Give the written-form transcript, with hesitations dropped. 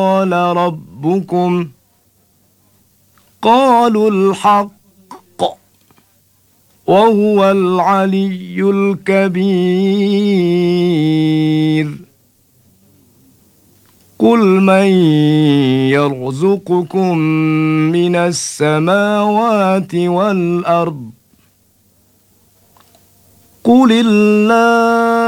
قال ربكم؟ قالوا الحق وهو العلي الكبير. قل من يرزقكم من السماوات والأرض؟ قل الله.